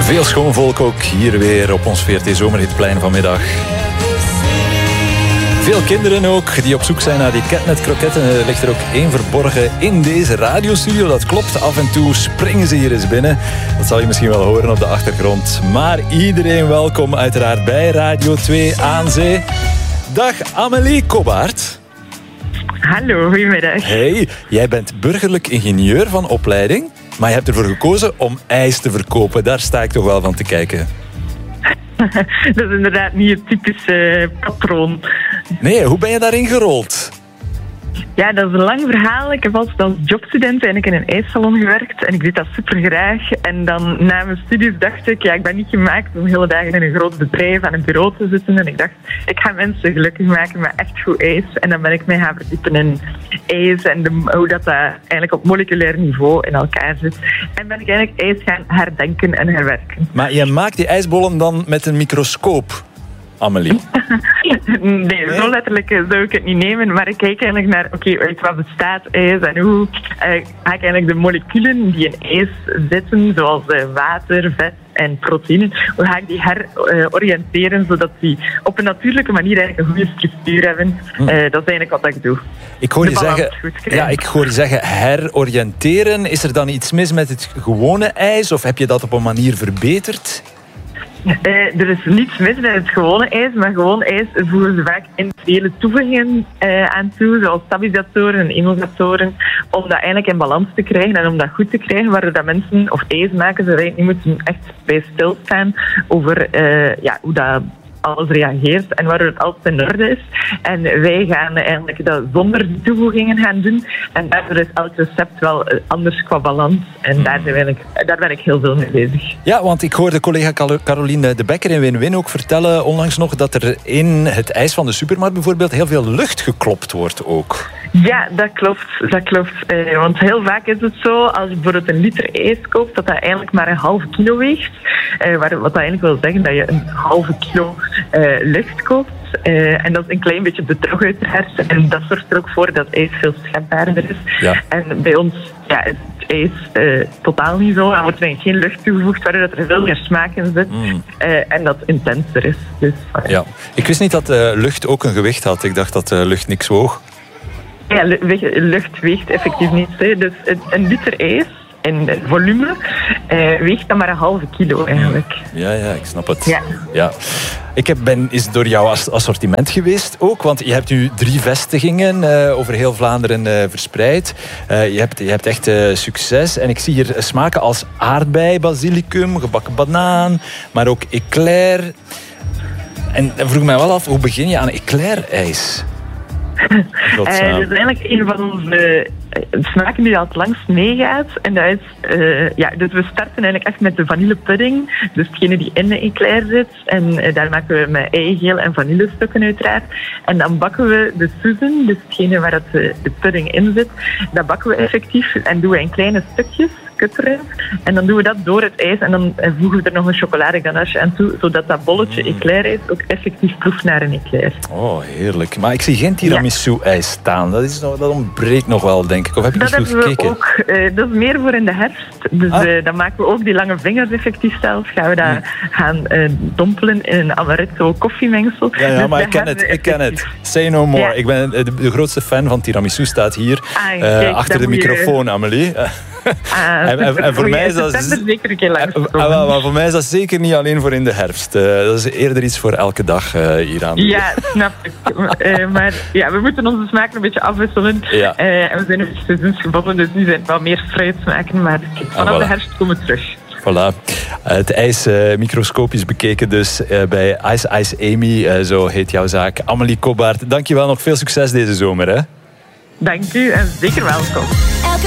Veel schoon volk ook hier weer op ons VRT Zomerhitplein vanmiddag. Veel kinderen ook die op zoek zijn naar die catnet-kroketten. Er ligt er ook één verborgen in deze radiostudio. Dat klopt, af en toe springen ze hier eens binnen. Dat zal je misschien wel horen op de achtergrond. Maar iedereen welkom uiteraard bij Radio 2 aan Zee. Dag Amélie Kobaert. Hallo, goedemiddag. Hey, jij bent burgerlijk ingenieur van opleiding, maar je hebt ervoor gekozen om ijs te verkopen. Daar sta ik toch wel van te kijken. Dat is inderdaad niet het typische patroon. Nee, hoe ben je daarin gerold? Ja, dat is een lang verhaal. Ik heb altijd als jobstudent eigenlijk in een ijssalon gewerkt en ik deed dat super graag. En dan na mijn studies dacht ik, ik ben niet gemaakt om hele dagen in een groot bedrijf aan een bureau te zitten. En ik dacht, ik ga mensen gelukkig maken met echt goed ijs. En dan ben ik mij gaan verdiepen in ijs en hoe dat eigenlijk op moleculair niveau in elkaar zit. En ben ik eigenlijk ijs gaan herdenken en herwerken. Maar je maakt die ijsbollen dan met een microscoop, Amélie? Nee, zo letterlijk zou ik het niet nemen. Maar ik kijk eigenlijk naar, uit wat bestaat ijs en hoe ga ik eigenlijk de moleculen die in ijs zitten, zoals water, vet en proteïnen, hoe ga ik die heroriënteren zodat die op een natuurlijke manier eigenlijk een goede structuur hebben. Dat is eigenlijk wat ik doe. Ik hoor je zeggen heroriënteren. Is er dan iets mis met het gewone ijs of heb je dat op een manier verbeterd? Er is niets mis met het gewone ijs, maar gewoon ijs voegen ze vaak industriële toevoegingen aan toe, zoals stabilisatoren en emulgatoren, om dat eigenlijk in balans te krijgen en om dat goed te krijgen, waardoor dat mensen of ijsmakers er eigenlijk niet moeten echt bij stilstaan over hoe dat alles reageert en waardoor het altijd in orde is. En wij gaan eigenlijk dat zonder die toevoegingen gaan doen. En daardoor is elk recept wel anders qua balans. En daar ben ik heel veel mee bezig. Ja, want ik hoorde collega Caroline de Bekker in Win-Win ook vertellen onlangs nog dat er in het ijs van de supermarkt bijvoorbeeld heel veel lucht geklopt wordt ook. Ja, dat klopt. Want heel vaak is het zo, als je bijvoorbeeld een liter ijs koopt, dat eigenlijk maar een halve kilo weegt. Wat dat eigenlijk wil zeggen dat je een halve kilo lucht koopt. En dat is een klein beetje bedrog uiteraard. En dat zorgt er ook voor dat ijs veel schepbaarder is. Ja. En bij ons is het ijs totaal niet zo. Er wordt er geen lucht toegevoegd, waardoor er veel meer smaak in zit. En dat intenser is. Dus, ja. Ik wist niet dat lucht ook een gewicht had. Ik dacht dat lucht niks woog. Ja, lucht weegt effectief niets. Dus een liter ijs in volume weegt dan maar een halve kilo eigenlijk. Ja, ik snap het. Ja. Is het door jouw assortiment geweest ook? Want je hebt nu 3 vestigingen over heel Vlaanderen verspreid. Je hebt echt succes. En ik zie hier smaken als aardbei, basilicum, gebakken banaan, maar ook eclair. En dan vroeg mij wel af, hoe begin je aan eclair-ijs? Dat is eigenlijk een van onze smaken die al het langst meegaat. En dat is, dus we starten eigenlijk echt met de vanillepudding. Dus hetgene die in de eclair zit. En daar maken we met eigeel en vanillestukken uiteraard. En dan bakken we de suzen, dus hetgene waar de pudding in zit. Dat bakken we effectief en doen we in kleine stukjes. Kutteren. En dan doen we dat door het ijs en dan voegen we er nog een chocoladeganache aan toe, zodat dat bolletje eclair-ijs ook effectief proeft naar een eclair. Oh, heerlijk. Maar ik zie geen tiramisu-ijs staan. Dat ontbreekt nog wel, denk ik. Of heb je niet goed gekeken? Dat is meer voor in de herfst. Dus dan maken we ook die lange vingers effectief zelf. Gaan we dat gaan dompelen in een amaretto koffiemengsel. Ja, dus maar ik ken het. Say no more. Ja. Ik ben de grootste fan van tiramisu, staat hier achter de microfoon, Amélie. En voor mij is dat zeker een keer langs. Maar voor mij is dat zeker niet alleen voor in de herfst. Dat is eerder iets voor elke dag hieraan. Ja, snap ik. Maar we moeten onze smaken een beetje afwisselen. Ja. En we zijn een beetje seizoensgebonden, dus nu zijn het wel meer fruitsmaken. Maar vanaf de herfst komen we terug. Voilà. Het ijs microscopisch bekeken dus bij Ice Amy, zo heet jouw zaak. Amélie Kobaert, dankjewel, nog veel succes deze zomer. Hè? Dank u en zeker welkom.